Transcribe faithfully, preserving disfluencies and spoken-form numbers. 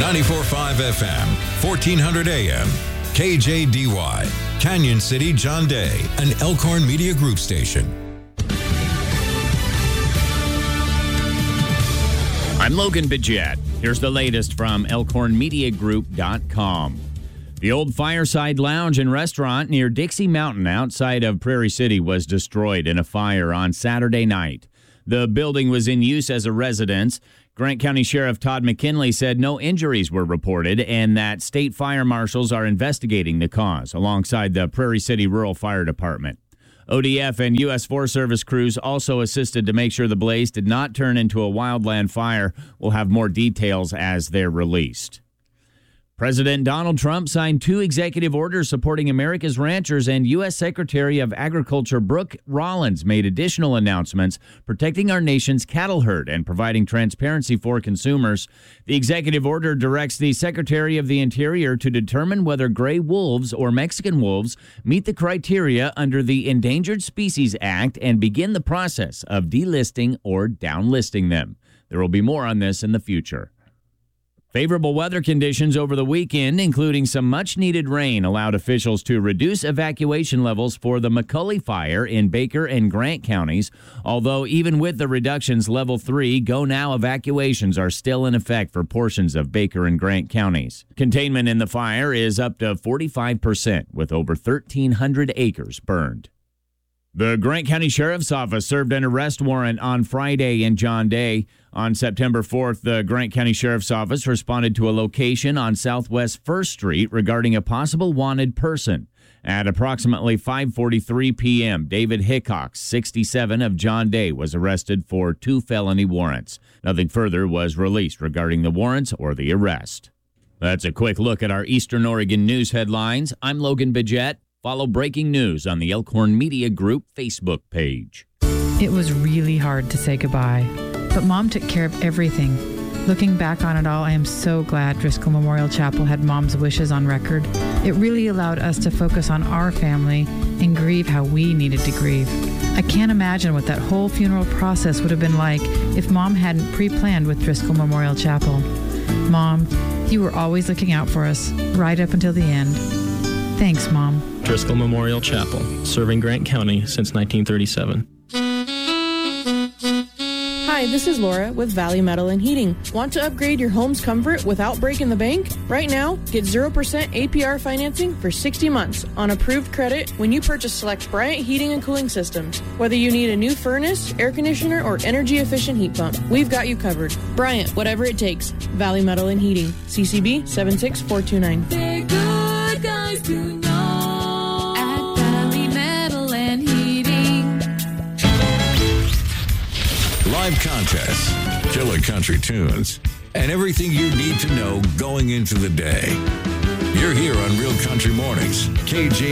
ninety-four point five F M, fourteen hundred A M, K J D Y, Canyon City, John Day, an Elkhorn Media Group station. I'm Logan Bidget. Here's the latest from elkhorn media group dot com. The old Fireside Lounge and Restaurant near Dixie Mountain outside of Prairie City was destroyed in a fire on Saturday night. The building was in use as a residence. Grant County Sheriff Todd McKinley said no injuries were reported and that state fire marshals are investigating the cause alongside the Prairie City Rural Fire Department. O D F and U S Forest Service crews also assisted to make sure the blaze did not turn into a wildland fire. We'll have more details as they're released. President Donald Trump signed two executive orders supporting America's ranchers, and U S Secretary of Agriculture Brooke Rollins made additional announcements protecting our nation's cattle herd and providing transparency for consumers. The executive order directs the Secretary of the Interior to determine whether gray wolves or Mexican wolves meet the criteria under the Endangered Species Act and begin the process of delisting or downlisting them. There will be more on this in the future. Favorable weather conditions over the weekend, including some much-needed rain, allowed officials to reduce evacuation levels for the McCully Fire in Baker and Grant counties. Although even with the reductions, Level three Go Now evacuations are still in effect for portions of Baker and Grant counties. Containment in the fire is up to forty-five percent, with over thirteen hundred acres burned. The Grant County Sheriff's Office served an arrest warrant on Friday in John Day. On September fourth, the Grant County Sheriff's Office responded to a location on Southwest First Street regarding a possible wanted person. At approximately five forty-three p.m., David Hickox, sixty-seven, of John Day, was arrested for two felony warrants. Nothing further was released regarding the warrants or the arrest. That's a quick look at our Eastern Oregon news headlines. I'm Logan Bidget. Follow breaking news on the Elkhorn Media Group Facebook page. It was really hard to say goodbye, but Mom took care of everything. Looking back on it all, I am so glad Driscoll Memorial Chapel had Mom's wishes on record. It really allowed us to focus on our family and grieve how we needed to grieve. I can't imagine what that whole funeral process would have been like if Mom hadn't pre-planned with Driscoll Memorial Chapel. Mom, you were always looking out for us, right up until the end. Thanks, Mom. Driscoll Memorial Chapel, serving Grant County since nineteen thirty-seven. Hi, this is Laura with Valley Metal and Heating. Want to upgrade your home's comfort without breaking the bank? Right now, get zero percent A P R financing for sixty months on approved credit when you purchase select Bryant Heating and Cooling Systems. Whether you need a new furnace, air conditioner, or energy-efficient heat pump, we've got you covered. Bryant, whatever it takes. Valley Metal and Heating. C C B seven six four two nine. They're good guys to know at Valley Metal and Heating. Live contests, killer country tunes, and everything you need to know going into the day. You're here on Real Country Mornings, K J